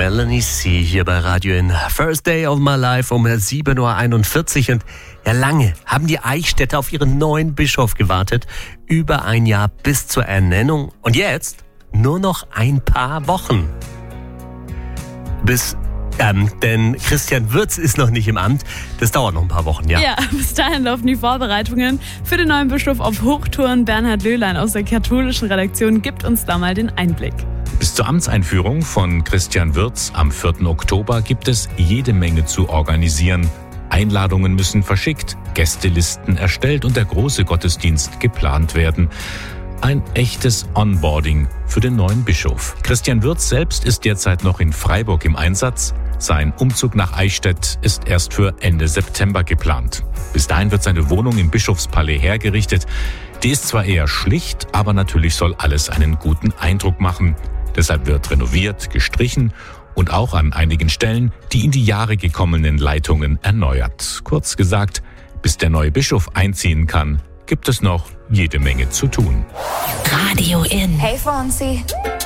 Melanie C. hier bei Radio in First Day of My Life um 7.41 Uhr. Und ja, lange haben die Eichstätter auf ihren neuen Bischof gewartet. Über ein Jahr bis zur Ernennung. Und jetzt nur noch ein paar Wochen. Denn Christian Würz ist noch nicht im Amt. Das dauert noch ein paar Wochen, ja. Ja, bis dahin laufen die Vorbereitungen für den neuen Bischof auf Hochtouren. Bernhard Löhlein aus der katholischen Redaktion gibt uns da mal den Einblick. Bis zur Amtseinführung von Christian Würz am 4. Oktober gibt es jede Menge zu organisieren. Einladungen müssen verschickt, Gästelisten erstellt und der große Gottesdienst geplant werden. Ein echtes Onboarding für den neuen Bischof. Christian Würz selbst ist derzeit noch in Freiburg im Einsatz. Sein Umzug nach Eichstätt ist erst für Ende September geplant. Bis dahin wird seine Wohnung im Bischofspalais hergerichtet. Die ist zwar eher schlicht, aber natürlich soll alles einen guten Eindruck machen. Deshalb wird renoviert, gestrichen und auch an einigen Stellen die in die Jahre gekommenen Leitungen erneuert. Kurz gesagt, bis der neue Bischof einziehen kann, gibt es noch jede Menge zu tun. Radio in. Hey Fonzie.